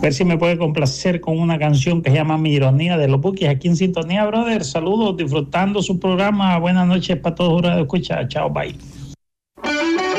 ver si me puede complacer con una canción que se llama Mi Ironía de los Bukis. Aquí en sintonía, brother. Saludos, disfrutando su programa. Buenas noches para todos. Escucha, chao, bye.